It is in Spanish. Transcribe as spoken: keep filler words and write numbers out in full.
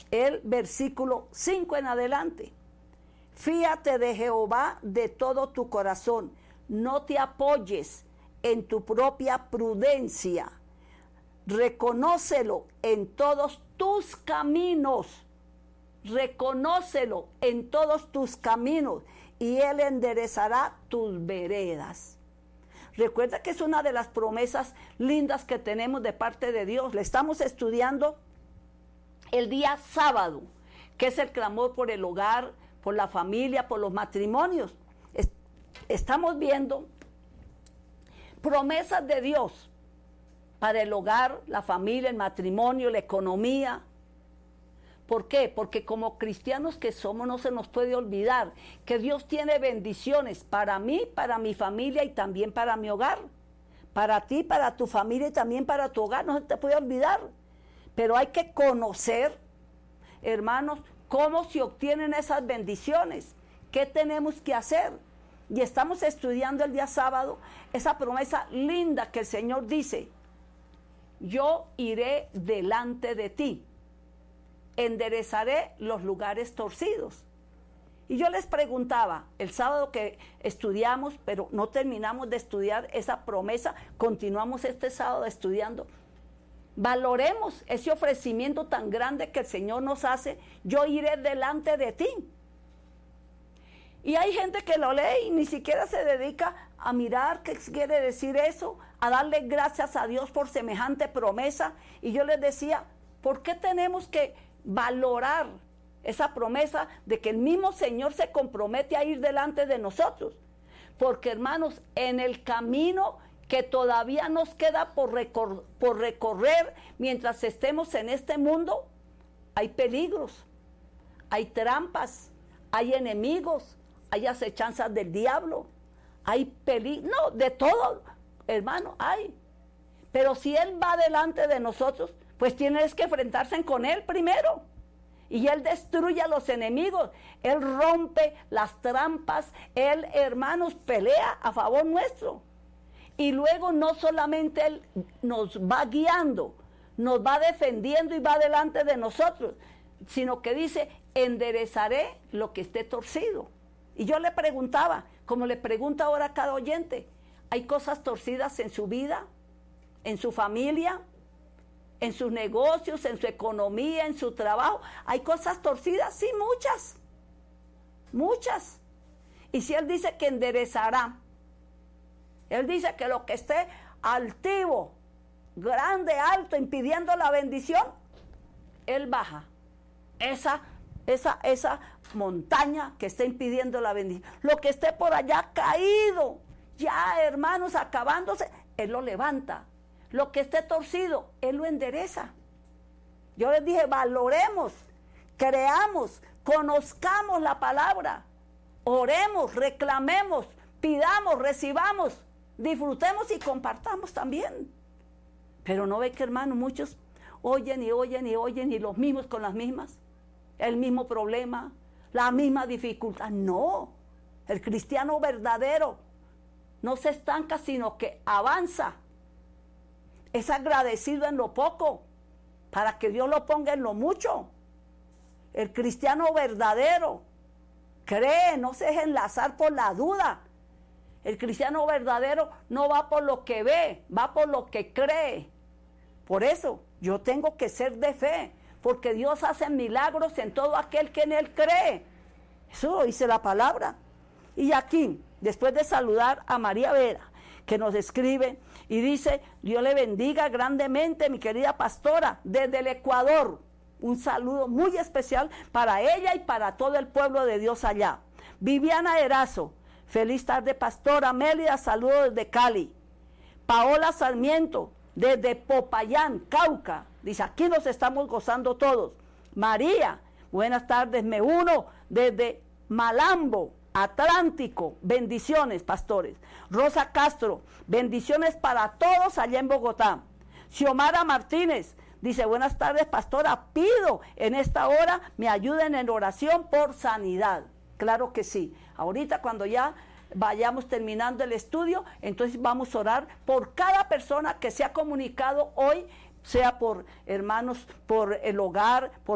el versículo cinco en adelante. Fíate de Jehová de todo tu corazón, no te apoyes en tu propia prudencia, reconócelo en todos tus caminos, reconócelo en todos tus caminos, y Él enderezará tus veredas. Recuerda que es una de las promesas lindas que tenemos de parte de Dios. Le estamos estudiando el día sábado, que es el clamor por el hogar, por la familia, por los matrimonios. Estamos viendo promesas de Dios para el hogar, la familia, el matrimonio, la economía. ¿Por qué? Porque como cristianos que somos, no se nos puede olvidar que Dios tiene bendiciones para mí, para mi familia y también para mi hogar. Para ti, para tu familia y también para tu hogar, no se te puede olvidar. Pero hay que conocer, hermanos, cómo se obtienen esas bendiciones, qué tenemos que hacer. Y estamos estudiando el día sábado esa promesa linda que el Señor dice: yo iré delante de ti, enderezaré los lugares torcidos. Y yo les preguntaba, el sábado que estudiamos, pero no terminamos de estudiar esa promesa, continuamos este sábado estudiando. Valoremos ese ofrecimiento tan grande que el Señor nos hace: yo iré delante de ti. Y hay gente que lo lee y ni siquiera se dedica a mirar qué quiere decir eso, a darle gracias a Dios por semejante promesa. Y yo les decía, ¿por qué tenemos que valorar esa promesa de que el mismo Señor se compromete a ir delante de nosotros? Porque, hermanos, en el camino que todavía nos queda por, recor- por recorrer mientras estemos en este mundo, hay peligros, hay trampas, hay enemigos, hay acechanzas del diablo, hay peligro, no, de todo, hermano, hay. Pero si Él va delante de nosotros, pues tienes que enfrentarse con Él primero. Y Él destruye a los enemigos, Él rompe las trampas, Él, hermanos, pelea a favor nuestro. Y luego no solamente Él nos va guiando, nos va defendiendo y va delante de nosotros, sino que dice: enderezaré lo que esté torcido. Y yo le preguntaba, como le pregunto ahora a cada oyente, ¿hay cosas torcidas en su vida, en su familia, en sus negocios, en su economía, en su trabajo? ¿Hay cosas torcidas? Sí, muchas, muchas. Y si Él dice que enderezará, Él dice que lo que esté altivo, grande, alto, impidiendo la bendición, Él baja esa, esa, esa montaña que está impidiendo la bendición. Lo que esté por allá caído, ya, hermanos, acabándose, Él lo levanta. Lo que esté torcido, Él lo endereza. Yo les dije, valoremos, creamos, conozcamos la palabra, oremos, reclamemos, pidamos, recibamos, disfrutemos y compartamos también. Pero no ve que, hermano, muchos oyen y oyen y oyen y los mismos con las mismas, el mismo problema, la misma dificultad. No, el cristiano verdadero no se estanca, sino que avanza. Es agradecido en lo poco para que Dios lo ponga en lo mucho. El cristiano verdadero cree, no se deja enlazar por la duda. El cristiano verdadero no va por lo que ve, va por lo que cree. Por eso yo tengo que ser de fe, porque Dios hace milagros en todo aquel que en Él cree. Eso lo dice la palabra. Y aquí, después de saludar a María Vera, que nos escribe y dice: Dios le bendiga grandemente, mi querida pastora, desde el Ecuador. Un saludo muy especial para ella y para todo el pueblo de Dios allá. Viviana Erazo: feliz tarde, pastora. Mélida, saludos desde Cali. Paola Sarmiento, desde Popayán, Cauca, dice: aquí nos estamos gozando todos. María: buenas tardes, me uno desde Malambo, Atlántico, bendiciones, pastores. Rosa Castro: bendiciones para todos allá en Bogotá. Xiomara Martínez dice: buenas tardes, pastora, pido en esta hora me ayuden en oración por sanidad. Claro que sí. Ahorita, cuando ya vayamos terminando el estudio, entonces vamos a orar por cada persona que se ha comunicado hoy, sea por hermanos, por el hogar, por